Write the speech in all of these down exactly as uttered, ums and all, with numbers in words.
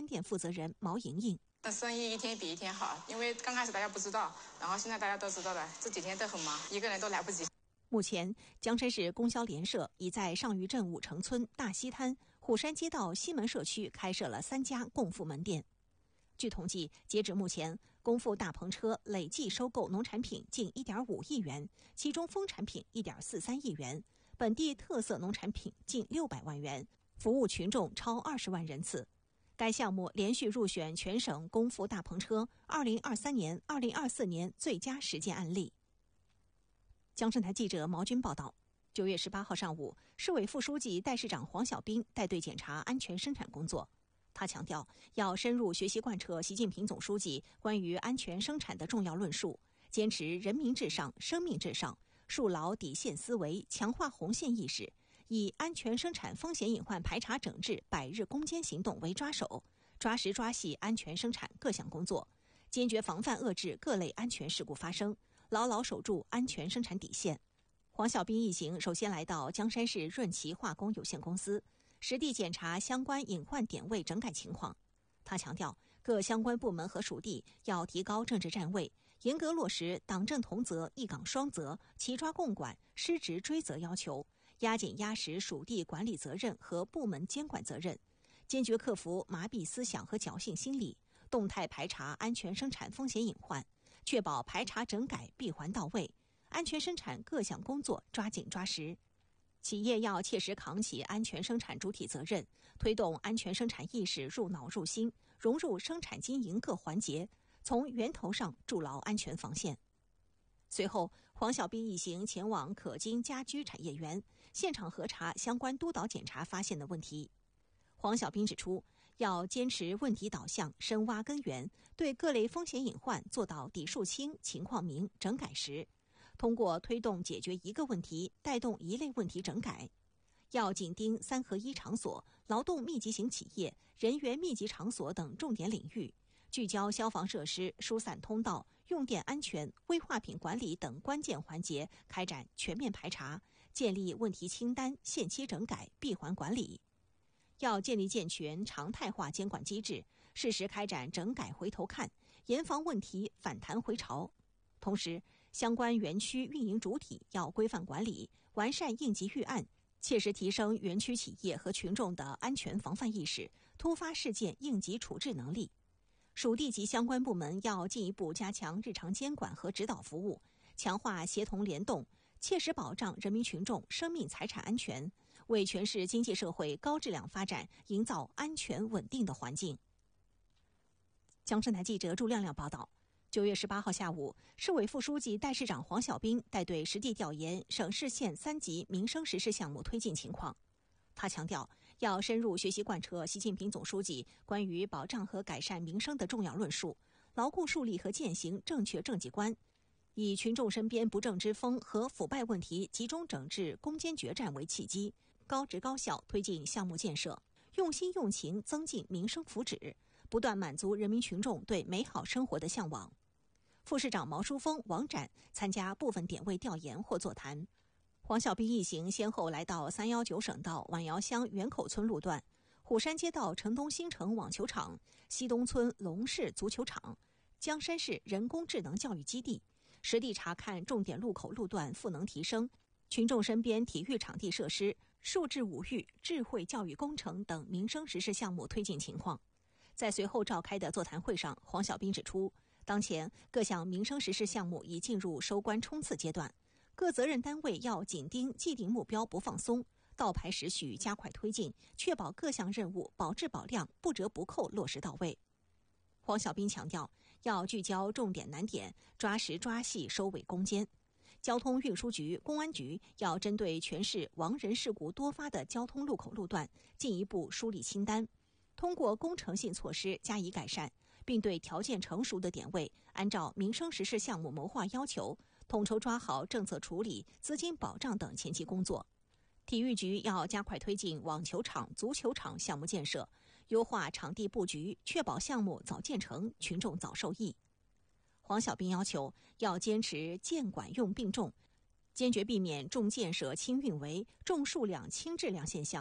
店负责人毛莹莹。 但生意一天比一天好，因为刚开始大家不知道，然后现在大家都知道了，这几天都很忙，一个人都来不及。 目前，江山市供销联社已在上虞镇武城村、大西滩、虎山街道西门社区开设了三家共富门店。据统计，截止目前，共富大棚车累计收购农产品近 一点五亿元，其中蜂产品 一点四三亿元，本地特色农产品近六百万元，服务群众超二十万人次。该项目连续入选全省共富大棚车二零二三年、二零二四年最佳实践案例。江山台记者毛军报道。九月十八号上午，市委副书记、代市长黄小兵带队检查安全生产工作。他强调，要深入学习贯彻习近平总书记关于安全生产的重要论述，坚持人民至上、生命至上，树牢底线思维，强化红线意识，以安全生产风险隐患排查整治百日攻坚行动为抓手，抓实抓细安全生产各项工作，坚决防范遏制各类安全事故发生，牢牢守住安全生产底线。黄小兵一行首先来到江山市润奇化工有限公司，实地检查相关隐患点位整改情况。他强调，各相关部门和属地要提高政治站位，严格落实党政同责、一岗双责、齐抓共管、失职追责要求，压紧压实属地管理责任和部门监管责任，坚决克服麻痹思想和侥幸心理，动态排查安全生产风险隐患，确保排查整改闭环到位，安全生产各项工作抓紧抓实。企业要切实扛起安全生产主体责任，推动安全生产意识入脑入心，融入生产经营各环节，从源头上筑牢安全防线。随后，黄小兵一行前往可金家居产业园，现场核查相关督导检查发现的问题。黄小兵指出，要坚持问题导向，深挖根源，对各类风险隐患做到底数清、情况明、整改实。通过推动解决一个问题，带动一类问题整改。要紧盯三合一场所、劳动密集型企业、人员密集场所等重点领域，聚焦消防设施、疏散通道、用电安全、危化品管理等关键环节，开展全面排查，建立问题清单、限期整改、闭环管理。要建立健全常态化监管机制，适时开展整改回头看，严防问题反弹回潮。同时，相关园区运营主体要规范管理，完善应急预案，切实提升园区企业和群众的安全防范意识、突发事件应急处置能力。属地及相关部门要进一步加强日常监管和指导服务，强化协同联动，切实保障人民群众生命财产安全，为全市经济社会高质量发展营造安全稳定的环境。江山台记者朱亮亮报道。九月十八号下午，市委副书记、代市长黄小兵带队实地调研省市县三级民生实事项目推进情况。他强调，要深入学习贯彻习近平总书记关于保障和改善民生的重要论述，牢固树立和践行正确政绩观，以群众身边不正之风和腐败问题集中整治攻坚决战为契机，高质高效推进项目建设，用心用情增进民生福祉，不断满足人民群众对美好生活的向往。副市长毛书峰、王展参加部分点位调研或座谈。黄小兵一行先后来到三一九省道宛窑乡园口村路段、虎山街道城东新城网球场、西东村龙市足球场、江山市人工智能教育基地，实地查看重点路口路段赋能提升、群众身边体育场地设施、数智五育、智慧教育工程等民生实事项目推进情况。在随后召开的座谈会上，黄小兵指出，当前各项民生实事项目已进入收官冲刺阶段，各责任单位要紧盯既定目标不放松，倒排时序加快推进，确保各项任务保质保量、不折不扣落实到位。黄小兵强调，要聚焦重点难点，抓实抓细收尾攻坚。交通运输局、公安局要针对全市亡人事故多发的交通路口路段进一步梳理清单，通过工程性措施加以改善，并对条件成熟的点位按照民生实事项目谋划要求，统筹抓好政策处理、资金保障等前期工作。体育局要加快推进网球场、足球场项目建设，优化场地布局，确保项目早建成，群众早受益。黄小兵要求要坚持建管用并重，坚决避免重建设轻运维、重数量轻质量现象，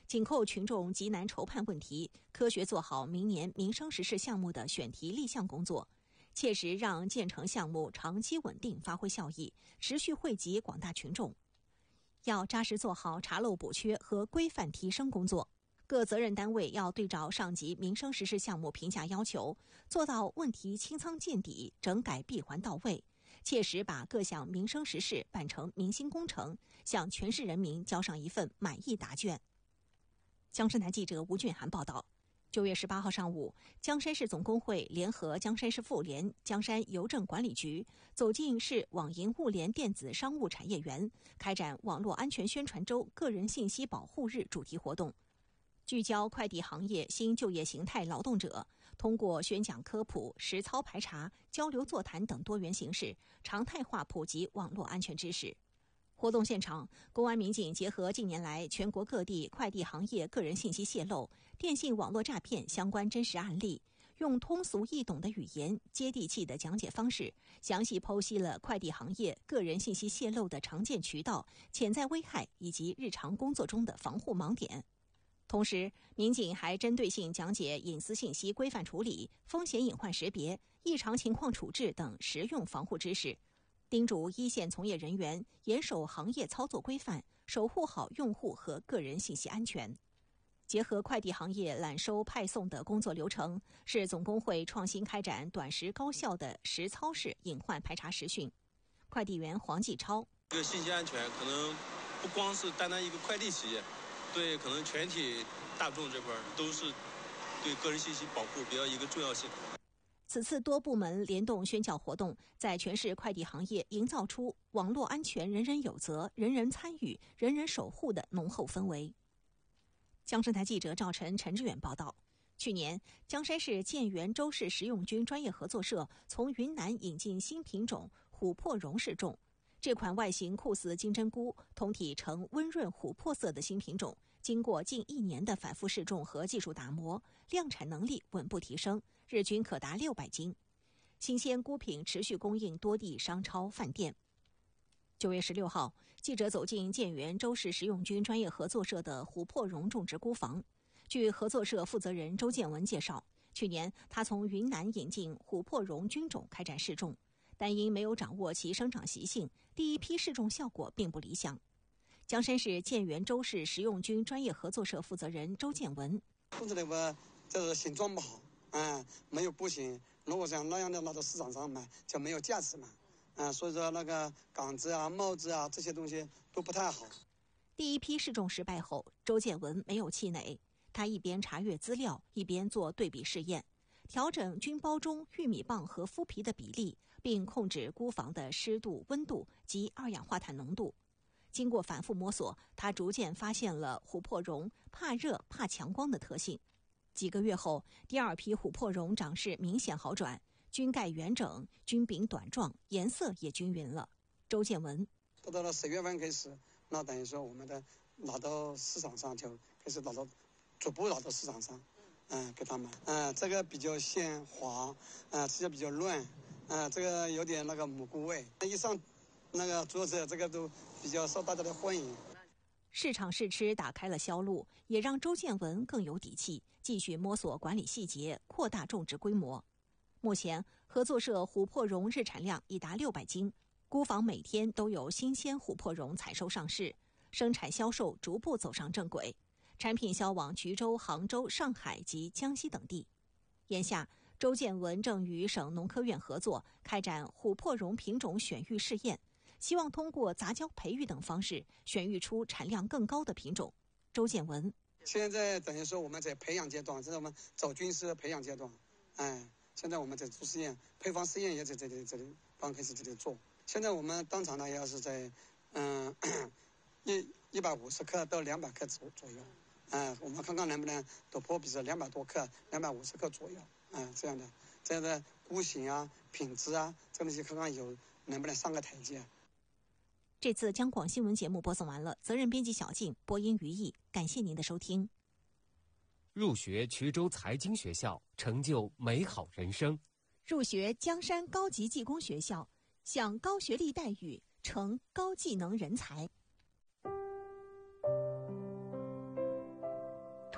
紧扣群众急难筹盼问题，科学做好明年民生实事项目的选题立项工作，切实让建成项目长期稳定发挥效益，持续惠及广大群众。要扎实做好查漏补缺和规范提升工作。各责任单位要对照上级民生实事项目评价要求，做到问题清仓见底、整改闭环到位，切实把各项民生实事办成民心工程，向全市人民交上一份满意答卷。江山台记者吴俊涵报道。九月十八号上午，江山市总工会联合江山市妇联、江山邮政管理局走进市网银物联电子商务产业园，开展网络安全宣传周个人信息保护日主题活动，聚焦快递行业新就业形态劳动者，通过宣讲科普、实操排查、交流座谈等多元形式，常态化普及网络安全知识。活动现场，公安民警结合近年来全国各地快递行业个人信息泄露、电信网络诈骗相关真实案例，用通俗易懂的语言、接地气的讲解方式，详细剖析了快递行业个人信息泄露的常见渠道、潜在危害以及日常工作中的防护盲点。同时，民警还针对性讲解隐私信息规范处理、风险隐患识别、异常情况处置等实用防护知识，叮嘱一线从业人员严守行业操作规范，守护好用户和个人信息安全。结合快递行业揽收派送的工作流程，市总工会创新开展短时高效的实操式隐患排查实训。快递员黄继超： 这个信息安全可能不光是单单一个快递企业，对可能全体大众这块都是对个人信息保护比较一个重要性。 此次多部门联动宣教活动，在全市快递行业营造出网络安全人人有责、人人参与、人人守护的浓厚氛围。江山台记者赵晨、陈志远报道。去年，江山市建源周氏食用菌专业合作社从云南引进新品种琥珀蓉试种。这款外形酷似金针菇、通体呈温润琥珀色的新品种，经过近一年的反复试种和技术打磨，量产能力稳步提升，日均可达六百斤。新鲜菇品持续供应多地商超、饭店。九月十六号，记者走进建源周氏食用菌专业合作社的琥珀蓉种植菇房。据合作社负责人周建文介绍，去年他从云南引进琥珀蓉菌种开展试种，但因没有掌握其生长习性，第一批试种效果并不理想。江山市建源周氏食用菌专业合作社负责人周建文： 种出来吧，就是形状不好，啊、嗯，没有菇形。如果像那样的拿到市场上卖，就没有价值嘛，啊、嗯，所以说那个杆子啊、帽子啊这些东西都不太好。 第一批试种失败后，周建文没有气馁，他一边查阅资料，一边做对比试验，调整菌包中玉米棒和麸皮的比例，并控制菇房的湿度、温度及二氧化碳浓度。经过反复摸索，他逐渐发现了琥珀蓉怕热、怕强光的特性。几个月后，第二批琥珀蓉长势明显好转，菌盖圆整，菌柄短状，颜色也均匀了。周建文： 到到了十月份开始，那等于说我们的拿到市场上就开始拿到，逐步拿到市场上，嗯、呃，给他们，嗯、呃，这个比较鲜滑，嗯、呃，吃起比较嫩，嗯、呃，这个有点那个蘑菇味，一上那个桌子，这个都比较受大家的欢迎。 市场试吃打开了销路，也让周建文更有底气，继续摸索管理细节，扩大种植规模。目前，合作社琥珀蓉日产量已达六百斤，菇房每天都有新鲜琥珀蓉采收上市，生产销售逐步走上正轨，产品销往衢州、杭州、上海及江西等地。眼下，周建文正与省农科院合作开展琥珀蓉品种选育试验，希望通过杂交培育等方式选育出产量更高的品种。周建文： 现在等于说我们在培养阶段，这是我们走菌师培养阶段，哎，现在我们在做试验，配方试验也在这里这里刚开始这里做。现在我们当场呢，要是在嗯一一百五十克到两百克左左右，嗯，我们看看能不能突破，比如说两百多克、两百五十克左右，嗯，这样的这样的菇型啊、品质啊，这东西看看有能不能上个台阶。 这次江广新闻节目播送完了，责任编辑小静，播音于毅，感谢您的收听。 入学衢州财经学校，成就美好人生； 入学江山高级技工学校，享高学历待遇，成高技能人才。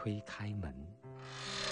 推开门。